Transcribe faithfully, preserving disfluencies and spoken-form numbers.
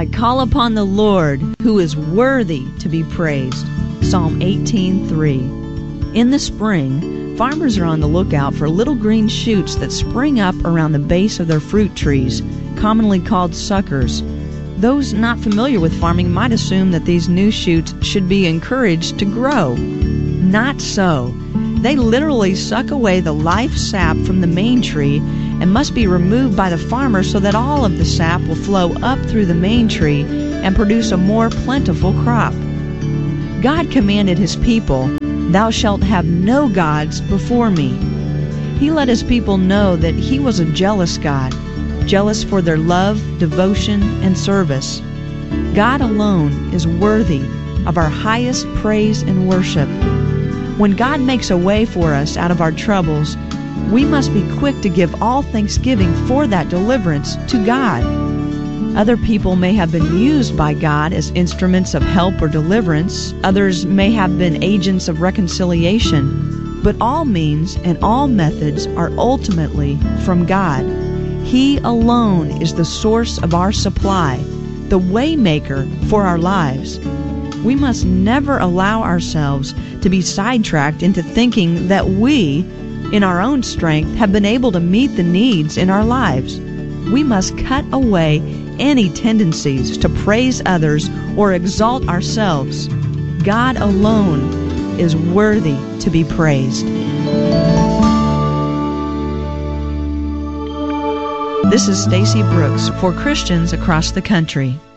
I call upon the Lord, who is worthy to be praised. Psalm eighteen three. In the spring, farmers are on the lookout for little green shoots that spring up around the base of their fruit trees, commonly called suckers. Those not familiar with farming might assume that these new shoots should be encouraged to grow. Not so. They literally suck away the life sap from the main tree and must be removed by the farmer so that all of the sap will flow up through the main tree and produce a more plentiful crop. God commanded His people, "Thou shalt have no gods before me." He let His people know that He was a jealous God, jealous for their love, devotion, and service. God alone is worthy of our highest praise and worship. When God makes a way for us out of our troubles, we must be quick to give all thanksgiving for that deliverance to God. Other people may have been used by God as instruments of help or deliverance. Others may have been agents of reconciliation. But all means and all methods are ultimately from God. He alone is the source of our supply, the way maker for our lives. We must never allow ourselves to be sidetracked into thinking that we, in our own strength, have been able to meet the needs in our lives. We must cut away any tendencies to praise others or exalt ourselves. God alone is worthy to be praised. This is Stacy Brooks for Christians across the country.